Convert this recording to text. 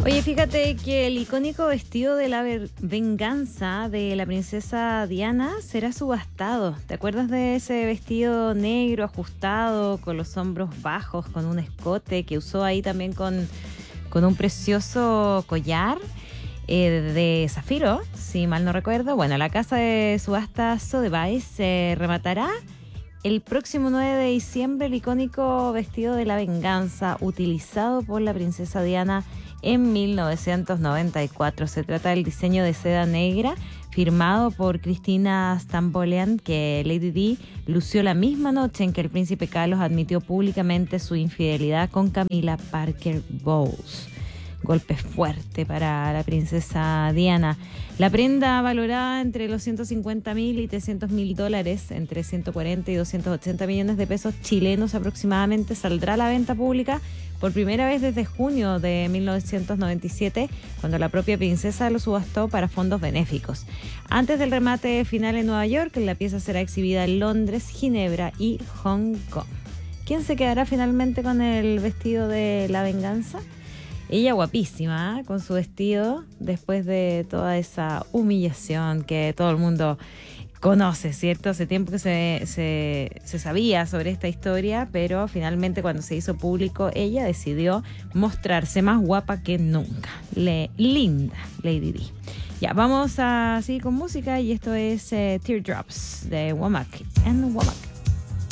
Oye, fíjate que el icónico vestido de la venganza de la princesa Diana será subastado. ¿Te acuerdas de ese vestido negro ajustado, con los hombros bajos, con un escote que usó ahí también con un precioso collar de zafiro, si mal no recuerdo? Bueno, la casa de subasta Sotheby's se rematará el próximo 9 de diciembre el icónico vestido de la venganza utilizado por la princesa Diana en 1994. Se trata del diseño de seda negra firmado por Christina Stambolean, que Lady Di lució la misma noche en que el príncipe Carlos admitió públicamente su infidelidad con Camilla Parker Bowles. Golpe fuerte para la princesa Diana. La prenda, valorada entre los 150.000 y 300.000 dólares, entre 140 y 280 millones de pesos chilenos aproximadamente, saldrá a la venta pública por primera vez desde junio de 1997, cuando la propia princesa lo subastó para fondos benéficos. Antes del remate final en Nueva York, la pieza será exhibida en Londres, Ginebra y Hong Kong. ¿Quién se quedará finalmente con el vestido de la venganza? Ella guapísima, ¿eh? Con su vestido, después de toda esa humillación que todo el mundo conoce, ¿cierto? Hace tiempo que se sabía sobre esta historia, pero finalmente cuando se hizo público, ella decidió mostrarse más guapa que nunca. Linda Lady Di. Ya, vamos a seguir con música y esto es Teardrops de Womack and Womack.